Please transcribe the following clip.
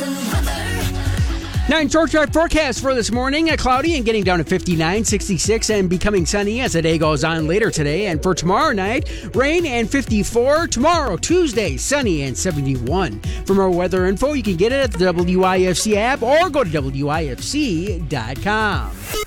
Now in short drive forecast for this morning, cloudy and getting down to 59, 66, and becoming sunny as the day goes on later today. And for tomorrow night, rain and 54. Tomorrow, Tuesday, sunny and 71. For more weather info, you can get it at the WIFC app or go to WIFC.com.